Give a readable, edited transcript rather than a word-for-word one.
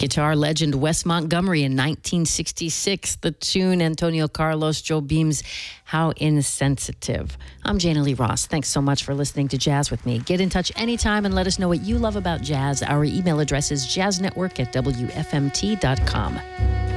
Guitar legend Wes Montgomery in 1966. The tune, Antonio Carlos Jobim's How Insensitive. I'm Jana Lee Ross. Thanks so much for listening to Jazz with me. Get in touch anytime and let us know what you love about jazz. Our email address is jazznetwork@wfmt.com.